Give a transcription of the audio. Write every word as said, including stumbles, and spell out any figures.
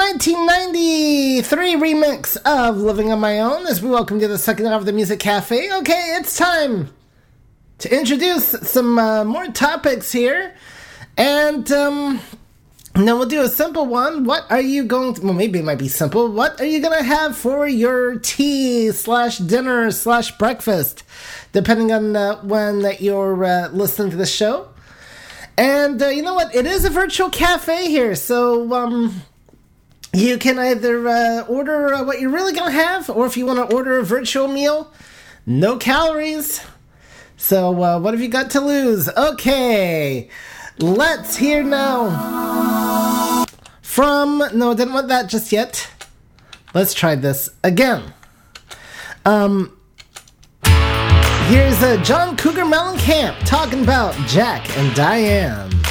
nineteen ninety-three remix of Living on My Own as we welcome you to the second hour of the Music Cafe. Okay, it's time to introduce some uh, more topics here. And um, now we'll do a simple one. What are you going to... Well, maybe it might be simple. What are you going to have for your tea slash dinner slash breakfast? Depending on uh, when that you're uh, listening to the show. And uh, you know what? It is a virtual cafe here. So... um. You can either uh, order uh, what you're really going to have, or if you want to order a virtual meal, no calories. So uh, what have you got to lose? Okay, let's hear now from... No, I didn't want that just yet. Let's try this again. Um, here's uh, John Cougar Mellencamp talking about Jack and Diane.